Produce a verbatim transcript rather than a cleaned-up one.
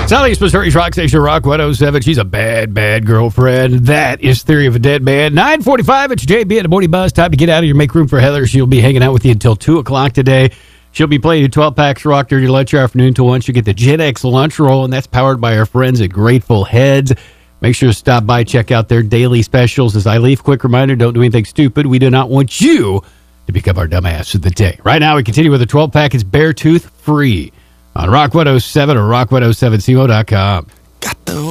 Southeast Missouri's Rock Station, Rock one oh seven. She's a bad, bad girlfriend. That is Theory of a Dead Man. nine forty-five, it's J B at the Morning Buzz. Time to get out of here, make room for Heather. She'll be hanging out with you until two o'clock today. She'll be playing you twelve packs of rock during your lunch, your afternoon till one. She'll get the Gen X lunch roll, and that's powered by our friends at Grateful Heads. Make sure to stop by, check out their daily specials. As I leave, quick reminder, don't do anything stupid. We do not want you to become our dumbass of the day. Right now, we continue with the twelve pack. It's Beartooth free on Rock one oh seven or rock one oh seven c o dot com. Got the